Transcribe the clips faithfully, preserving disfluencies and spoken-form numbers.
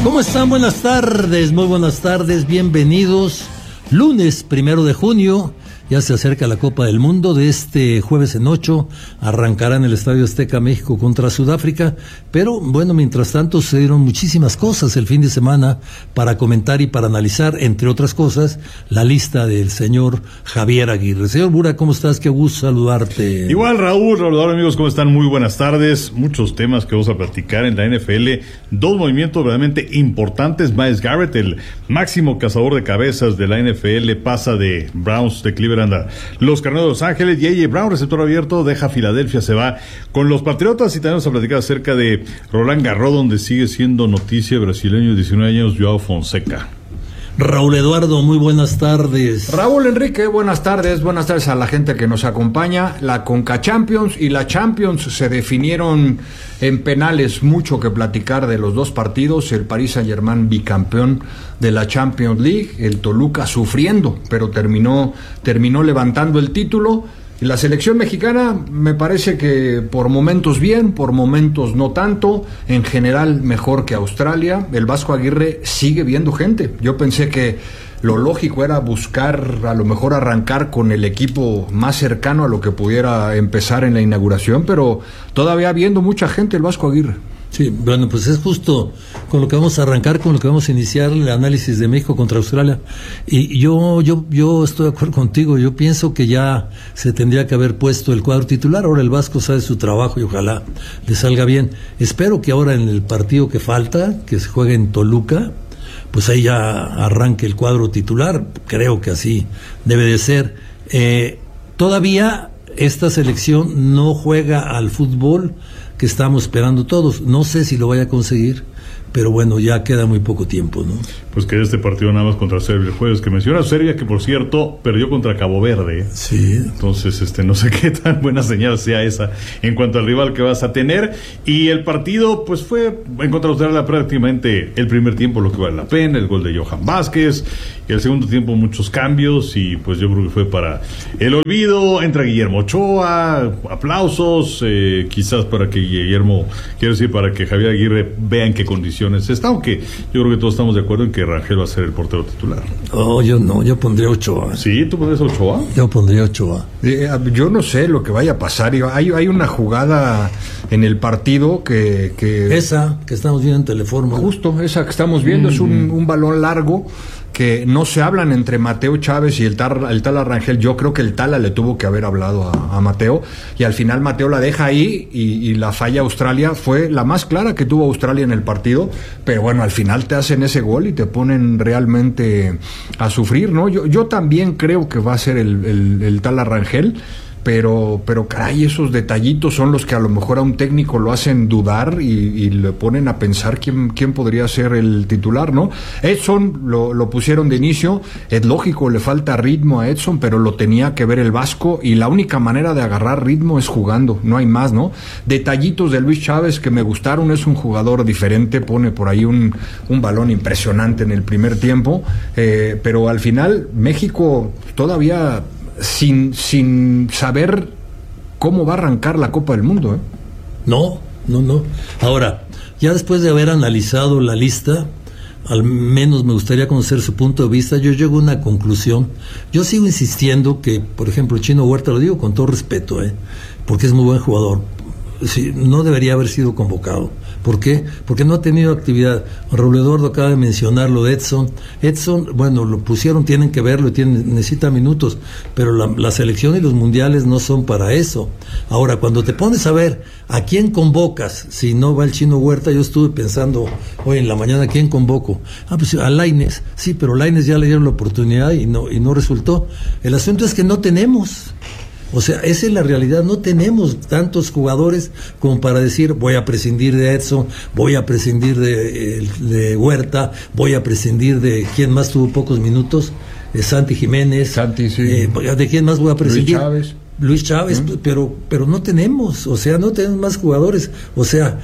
¿Cómo están? Buenas tardes, muy buenas tardes, bienvenidos. Lunes primero de junio, ya se acerca la Copa del Mundo. De este jueves en ocho arrancará en el Estadio Azteca México contra Sudáfrica, pero bueno, mientras tanto sucedieron muchísimas cosas el fin de semana para comentar y para analizar, entre otras cosas, la lista del señor Javier Aguirre. Señor Bura, ¿cómo estás? Qué gusto saludarte. Igual, Raúl, Raúl, amigos, ¿cómo están? Muy buenas tardes. Muchos temas que vamos a platicar en la N F L. Dos movimientos realmente importantes. Myles Garrett, el máximo cazador de cabezas de la N F L, pasa de Browns de Cleveland a los Carneros de Los Ángeles, y A J Brown, receptor abierto, deja Filadelfia, se va con los Patriotas. Y también vamos a platicar acerca de Roland Garros, donde sigue siendo noticia brasileño de diecinueve años, Joao Fonseca. Raúl Eduardo, muy buenas tardes. Raúl Enrique, buenas tardes, buenas tardes a la gente que nos acompaña. La Conca Champions y la Champions se definieron en penales, mucho que platicar de los dos partidos. El Paris Saint-Germain bicampeón de la Champions League, el Toluca sufriendo, pero terminó, terminó levantando el título. Y la selección mexicana me parece que por momentos bien, por momentos no tanto, en general mejor que Australia. El Vasco Aguirre sigue viendo gente. Yo pensé que lo lógico era buscar, a lo mejor arrancar con el equipo más cercano a lo que pudiera empezar en la inauguración, pero todavía viendo mucha gente el Vasco Aguirre. Sí, bueno, pues es justo con lo que vamos a arrancar, con lo que vamos a iniciar el análisis de México contra Australia. Y yo yo yo estoy de acuerdo contigo. Yo pienso que ya se tendría que haber puesto el cuadro titular. Ahora el Vasco sabe su trabajo y ojalá le salga bien. Espero que ahora en el partido que falta, que se juegue en Toluca, pues ahí ya arranque el cuadro titular. Creo que así debe de ser. Eh, todavía esta selección no juega al fútbol que estamos esperando todos. No sé si lo vaya a conseguir, pero bueno, ya queda muy poco tiempo, ¿no? Pues que este partido nada más contra Serbia el jueves, que menciona Serbia, que por cierto perdió contra Cabo Verde. Sí. Entonces, este, no sé qué tan buena señal sea esa en cuanto al rival que vas a tener. Y el partido, pues fue en contra de Australia prácticamente el primer tiempo lo que vale la pena, el gol de Johan Vázquez, y el segundo tiempo muchos cambios, y pues yo creo que fue para el olvido. Entra Guillermo Ochoa, aplausos, eh, quizás para que Guillermo, quiero decir, para que Javier Aguirre vea en qué condiciones está, aunque yo creo que todos estamos de acuerdo en que Rangel va a ser el portero titular. Oh, yo no, yo pondría Ochoa. ¿Sí? ¿Tú pondrías Ochoa? Yo pondría Ochoa. Eh, yo no sé lo que vaya a pasar. Hay, hay una jugada en el partido que, que... Esa que estamos viendo en Teleforma. Justo, esa que estamos viendo, mm. es un, un balón largo que no se hablan entre Mateo Chávez y el, tar, el Tala Rangel. Yo creo que el Tala le tuvo que haber hablado a, a Mateo, y al final Mateo la deja ahí, y, y la falla Australia fue la más clara que tuvo Australia en el partido, pero bueno, al final te hacen ese gol y te ponen realmente a sufrir, ¿no? Yo, yo también creo que va a ser el, el, el Tala Rangel, pero pero caray, esos detallitos son los que a lo mejor a un técnico lo hacen dudar y, y le ponen a pensar quién, quién podría ser el titular, ¿no? Edson lo, lo pusieron de inicio, es lógico, le falta ritmo a Edson, pero lo tenía que ver el Vasco, y la única manera de agarrar ritmo es jugando, no hay más, ¿no? Detallitos de Luis Chávez que me gustaron, es un jugador diferente, pone por ahí un, un balón impresionante en el primer tiempo, eh, pero al final México todavía sin sin saber cómo va a arrancar la Copa del Mundo, ¿eh? No, no, no. Ahora, ya después de haber analizado la lista, al menos me gustaría conocer su punto de vista. Yo llego a una conclusión. Yo sigo insistiendo que, por ejemplo, Chino Huerta, lo digo con todo respeto, ¿eh? porque es muy buen jugador, sí, no debería haber sido convocado. ¿Por qué? Porque no ha tenido actividad. Raúl Eduardo acaba de mencionar lo de Edson. Edson, bueno, lo pusieron, tienen que verlo, tienen, necesita minutos, pero la, la selección y los mundiales no son para eso. Ahora, cuando te pones a ver a quién convocas, si no va el Chino Huerta, yo estuve pensando hoy en la mañana, ¿a quién convoco? Ah, pues a Lainez, sí, pero Lainez ya le dieron la oportunidad y no, y no resultó. El asunto es que no tenemos. O sea, esa es la realidad, no tenemos tantos jugadores como para decir voy a prescindir de Edson, voy a prescindir de, de Huerta, voy a prescindir de quién más tuvo pocos minutos, de Santi Jiménez, Santi, sí. eh, de quién más voy a prescindir. Luis Chávez. Luis Chávez, ¿Mm? pero, pero no tenemos, o sea, no tenemos más jugadores, o sea,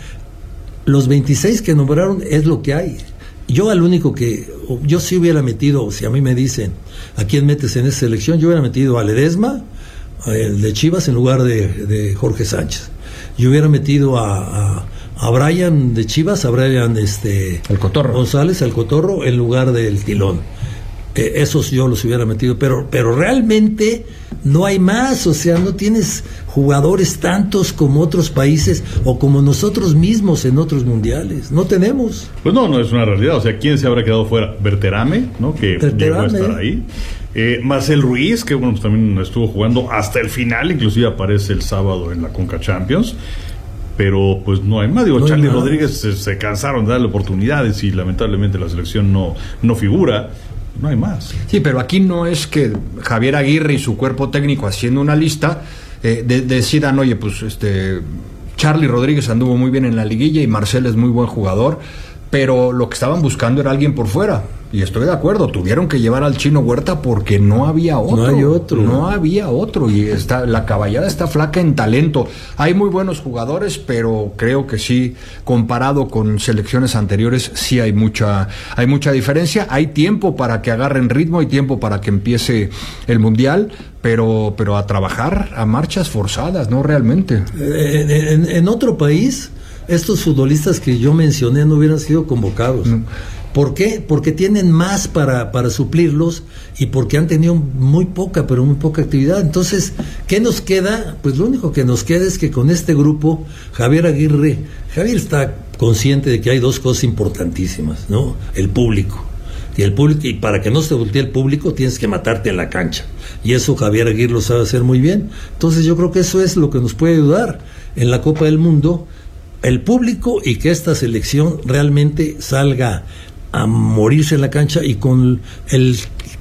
los veintiséis que nombraron es lo que hay. Yo al único que, yo sí hubiera metido, si a mí me dicen, ¿a quién metes en esa selección? Yo hubiera metido a Ledesma, el de Chivas, en lugar de, de Jorge Sánchez. Yo hubiera metido a, a, a Brian de Chivas, a Brian este, el Cotorro. González, el Cotorro, en lugar del Tilón. Eh, esos yo los hubiera metido, pero, pero realmente no hay más, o sea, no tienes jugadores tantos como otros países o como nosotros mismos en otros mundiales, no tenemos. Pues no, no es una realidad, o sea, ¿quién se habrá quedado fuera? Berterame, ¿no? Que Berterame. Llegó a estar ahí. Eh, Marcel Ruiz, que bueno, pues también estuvo jugando hasta el final, inclusive aparece el sábado en la Conca Champions. Pero pues no hay más, digo, no Charlie Rodríguez se, se cansaron de darle oportunidades y lamentablemente la selección no, no figura. No hay más. Sí, pero aquí no es que Javier Aguirre y su cuerpo técnico haciendo una lista eh, de, decidan, oye, pues este Charlie Rodríguez anduvo muy bien en la liguilla y Marcel es muy buen jugador, pero lo que estaban buscando era alguien por fuera. Y estoy de acuerdo, tuvieron que llevar al Chino Huerta porque no había otro. No hay otro. No había otro. Y está, la caballada está flaca en talento. Hay muy buenos jugadores, pero creo que sí, comparado con selecciones anteriores, sí hay mucha, hay mucha diferencia. Hay tiempo para que agarren ritmo, hay tiempo para que empiece el Mundial, pero, pero a trabajar a marchas forzadas, ¿no? Realmente. En, en, en otro país, estos futbolistas que yo mencioné no hubieran sido convocados. Mm. ¿Por qué? Porque tienen más para, para suplirlos y porque han tenido muy poca, pero muy poca actividad. Entonces, ¿qué nos queda? Pues lo único que nos queda es que con este grupo, Javier Aguirre, Javier está consciente de que hay dos cosas importantísimas, ¿no? El público. Y el público, y para que no se voltee el público, tienes que matarte en la cancha. Y eso Javier Aguirre lo sabe hacer muy bien. Entonces, yo creo que eso es lo que nos puede ayudar en la Copa del Mundo, el público, y que esta selección realmente salga a morirse en la cancha y con el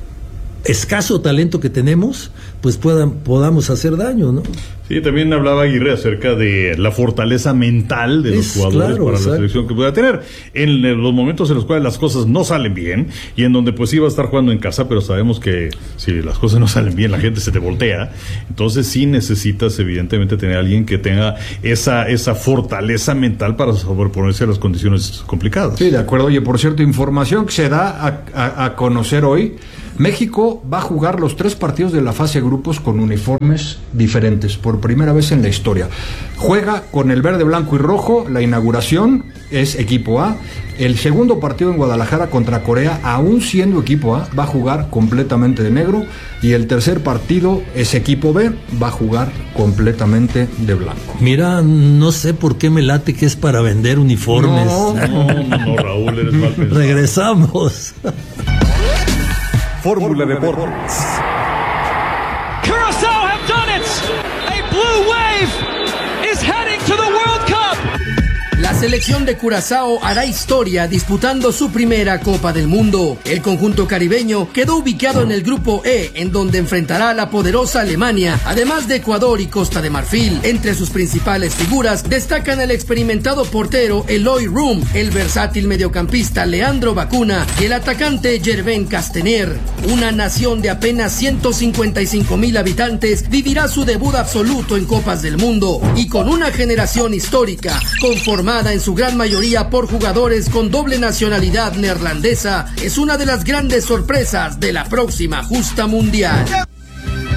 escaso talento que tenemos, pues puedan, podamos hacer daño, ¿no? Sí, también hablaba Aguirre acerca de la fortaleza mental de los es, jugadores claro, para exacto. la selección que pueda tener. En los momentos en los cuales las cosas no salen bien y en donde pues iba a estar jugando en casa, pero sabemos que si las cosas no salen bien, la gente se te voltea. Entonces sí necesitas evidentemente tener a alguien que tenga esa, esa fortaleza mental para sobreponerse a las condiciones complicadas. Sí, de acuerdo. Oye, por cierto, información que se da a, a, a conocer hoy. México va a jugar los tres partidos de la fase grupos con uniformes diferentes, por primera vez en la historia. Juega con el verde, blanco y rojo, la inauguración es equipo A. El segundo partido en Guadalajara contra Corea, aún siendo equipo A, va a jugar completamente de negro. Y el tercer partido es equipo B, va a jugar completamente de blanco. Mira, no sé por qué me late que es para vender uniformes. No, no, no, no Raúl, eres mal pensado. Regresamos. Fórmula Deportes. Curaçao have done it. A blue wave is heading to the World Cup. La selección de Curazao hará historia disputando su primera Copa del Mundo. El conjunto caribeño quedó ubicado en el grupo E, en donde enfrentará a la poderosa Alemania, además de Ecuador y Costa de Marfil. Entre sus principales figuras destacan el experimentado portero Eloy Room, el versátil mediocampista Leandro Bacuna y el atacante Gervais Castaner. Una nación de apenas ciento cincuenta y cinco mil habitantes vivirá su debut absoluto en Copas del Mundo y con una generación histórica conformada en su gran mayoría por jugadores con doble nacionalidad neerlandesa, es una de las grandes sorpresas de la próxima justa mundial.